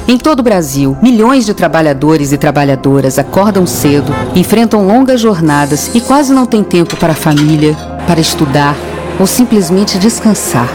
Em todo o Brasil, milhões de trabalhadores e trabalhadoras acordam cedo, enfrentam longas jornadas e quase não têm tempo para a família, para estudar ou simplesmente descansar.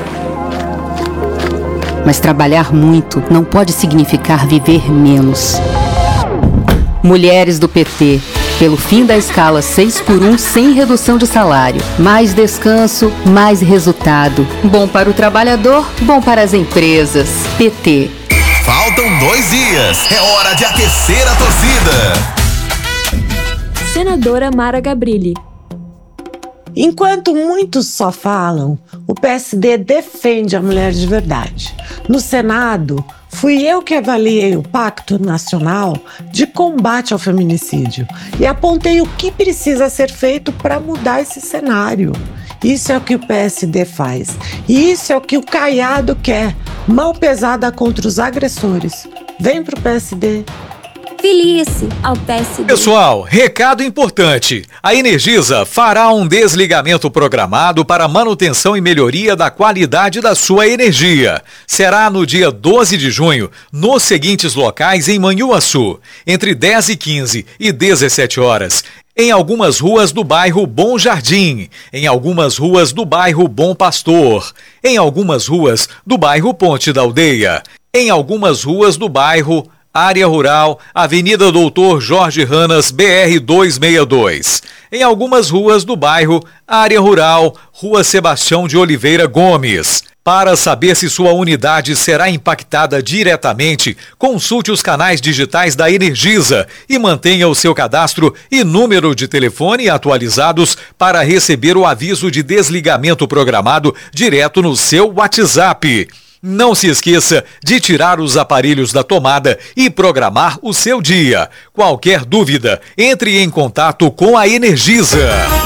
Mas trabalhar muito não pode significar viver menos. Mulheres do PT, pelo fim da escala 6x1 sem redução de salário. Mais descanso, mais resultado. Bom para o trabalhador, bom para as empresas. PT. Faltam 2 dias. É hora de aquecer a torcida. Senadora Mara Gabrilli. Enquanto muitos só falam, o PSD defende a mulher de verdade. No Senado, fui eu que avaliei o Pacto Nacional de Combate ao Feminicídio e apontei o que precisa ser feito para mudar esse cenário. Isso é o que o PSD faz. E isso é o que o Caiado quer. Mão pesada contra os agressores. Vem pro PSD. Filie-se ao PSD. Pessoal, recado importante. A Energisa fará um desligamento programado para manutenção e melhoria da qualidade da sua energia. Será no dia 12 de junho, nos seguintes locais em Manhuaçu, entre 10h15 e 17 horas. Em algumas ruas do bairro Bom Jardim, em algumas ruas do bairro Bom Pastor, em algumas ruas do bairro Ponte da Aldeia, em algumas ruas do bairro Área Rural, Avenida Doutor Jorge Ranas, BR 262. Em algumas ruas do bairro Área Rural, Rua Sebastião de Oliveira Gomes. Para saber se sua unidade será impactada diretamente, consulte os canais digitais da Energisa e mantenha o seu cadastro e número de telefone atualizados para receber o aviso de desligamento programado direto no seu WhatsApp. Não se esqueça de tirar os aparelhos da tomada e programar o seu dia. Qualquer dúvida, entre em contato com a Energisa.